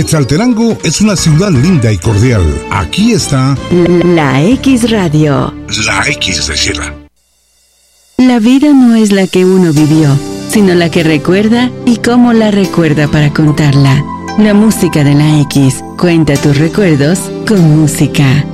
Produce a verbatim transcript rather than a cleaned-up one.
Quetzaltenango es una ciudad linda y cordial. Aquí está La X Radio. La X de Sheila. La vida no es la que uno vivió, sino la que recuerda y cómo la recuerda para contarla. La música de la X. Cuenta tus recuerdos con música.